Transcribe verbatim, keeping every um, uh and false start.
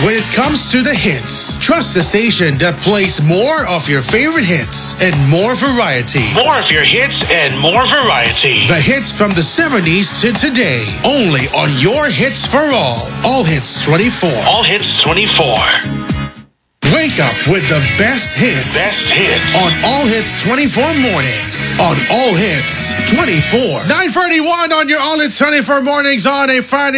when it comes to the hits. Trust the station that plays more of your favorite hits and more variety. More of your hits and more variety. The hits from the seventies to today. Only on your Hits for All. All Hits twenty-four. All Hits twenty-four. Wake up with the best hits. Best hits. On All Hits twenty-four mornings. On All Hits twenty-four. nine thirty-one on your All Hits twenty-four mornings on a Friday.